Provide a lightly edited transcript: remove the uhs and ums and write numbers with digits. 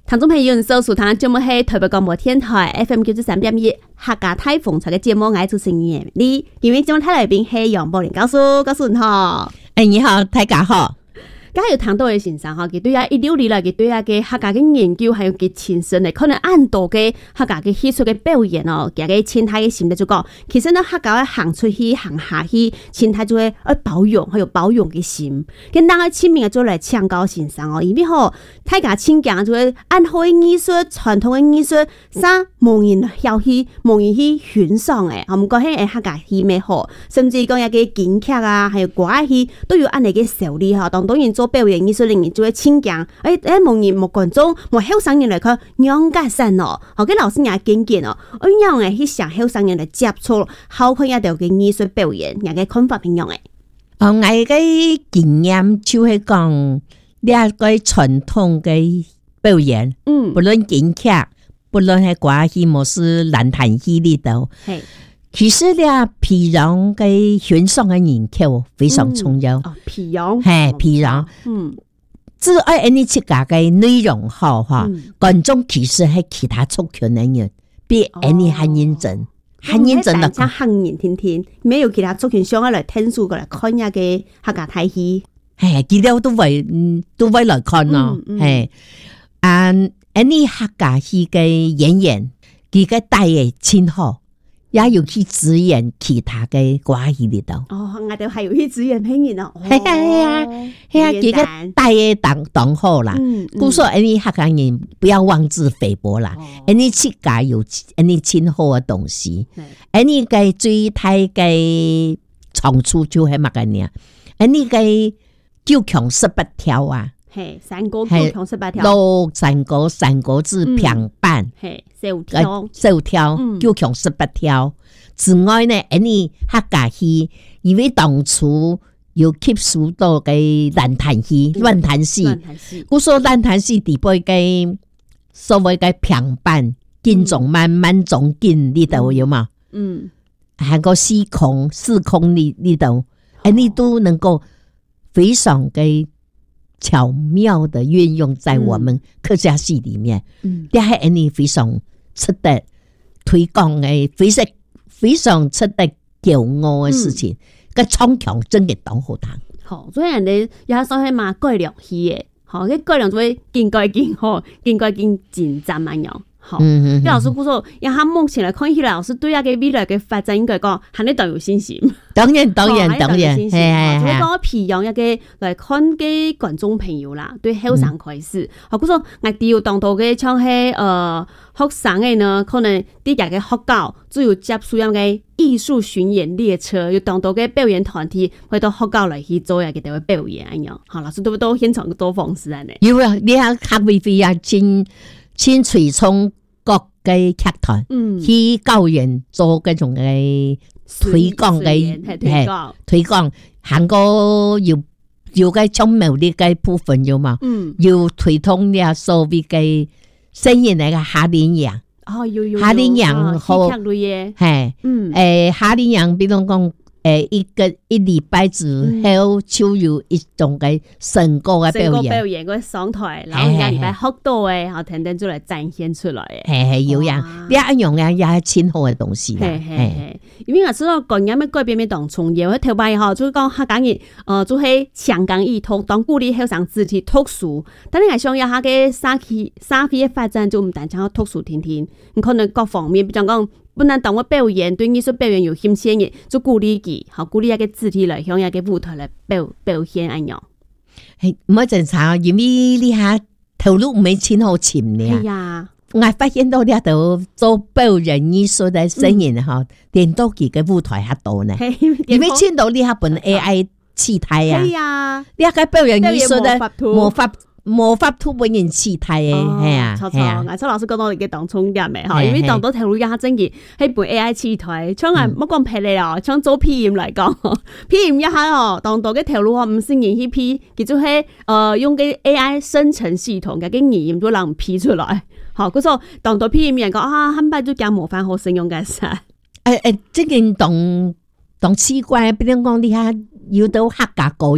聽眾朋友，收睇節目係台北廣播電台 FM 93.1客家台風采嘅節目，我係主持人李。今日節目睇來賓係楊寶玲教授，教授你好。 你好，大家好。 剛才有談到嘅先生哈，佢對啊16年來佢對啊嘅客家嘅研究，還有佢親身嘅可能按到嘅客家嘅藝術嘅表演哦，佢嘅心態嘅心得就講，其實呢客家行出去行下去，心態就會保養，還有保養嘅心。跟大家親民嘅做嚟唱高先生哦，因為吼大家親講就會按好嘅藝術，傳統嘅藝術，啥無人曉去，無人去欣賞誒，我唔講係客家戲咩好，甚至講一個京劇啊，還有歌戲都有按你嘅手理哈，當然做表演藝術人員就會親講，無人無觀眾，無後生人來看楊家山哦，好，跟老師也見見哦，樣誒去向後生人來接觸，好看一條嘅藝術表演，人嘅看法點樣誒？ 我嘅經驗就係講，呢個傳統嘅表演，不論京劇，不論係歌戲，或是蘭潭戲裏頭，其實呢培養嘅欣賞嘅人口非常重要。 培養， 培養，只愛你自家嘅內容好哈，觀眾其實係其他族群嘅人，比你很認真。很認真的講， 很認真聽，沒有其他族群想要來聽書過來看下嘅客家台戲， 佢哋都會來看咯，你客家戲嘅演員，佢嘅帶嘅真好，也有去支援其他嘅歌戲裏頭。 我哋係有去支援演員咯， 係佢嘅帶嘅當好啦。故說你客家人不要妄自菲薄啦，你自家有你真好嘅東西，你嘅最大嘅長處就係乜嘅呢？你嘅九強18條啊！ 三個九強18條， 六三個字平板，手條九強18條。之外呢，你客家戲，因為當初有吸收到嘅蘭潭戲、亂彈戲，故說蘭潭戲地位嘅所謂嘅平板、金鐘慢鐘金呢度有嘛？還個四空呢度，你都能夠非常嘅巧妙的運用在我們客家戲裏面，這係你非常值得推廣嘅，非常值得驕傲嘅事情。個唱腔真嘅當好聽。 好，所以人哋也說係嘛改良戲嘅，好，佢改良就會更改更好，更改更精湛咁樣。好，老師估說，因為目前來看起來，老師對一個未來嘅發展應該講，肯定都有信心。 當然，所以講培養一個來看嘅觀眾朋友啦，對後生開始。我估說，我哋要當到嘅像係學生嘅呢，可能啲人嘅學校只有接觸樣嘅藝術巡演列車，要當到嘅表演團體去到學校嚟去做一個嘅表演咁樣。好，老師都現場多方式啊？ 有啊，你睇客委會啊，先推崇各嘅劇團，去教員做嗰種嘅推廣嘅推廣，行過要嘅充苗呢嘅部分有嘛？要推動呢所謂嘅新人嚟嘅夏令營，夏令營好，夏令營比如講。一禮拜之後就有一種嘅成果嘅表演， 個上台，然後一禮拜學到嘅，然後等等就來展現出來嘅。 有樣，呢一樣嘅也係親好嘅東西啦。 因為我知道講嘢咩改變咩當從業，我頭擺哈就講客家人，就係香港醫托當鼓勵後生子弟讀書，但你係想要下嘅社區嘅發展就唔單止要讀書聽聽，你可能各方面，比如講。本來當我表演對藝術表演有興趣嘅，就鼓勵佢，好鼓勵一個肢體來向一個舞台來表現咁樣。 唔係正常，因為呢下頭腦唔係錢好錢嘅。係啊，我發現到呢度做表演藝術嘅聲音嚇，電腦機嘅舞台較多呢。因為錢到呢下本 AI 取代啊。係啊，呢個表演藝術嘅魔法圖本人取代嘅，係啊， 錯，阿秋老師講到我哋嘅當充人嘅，因為當到頭腦下真嘅係本 AI 取代，像係乜講霹靂哦，像做 PM 嚟講，PM 一下哦，當到嘅頭腦唔是人去 P， 佢就係用嘅 AI 生成系統嘅語言都能 P 出來，好，嗰時當到 PM 人講啊，很快就講模範好使用嘅晒， 即係當奇怪，比如講你下要到客家歌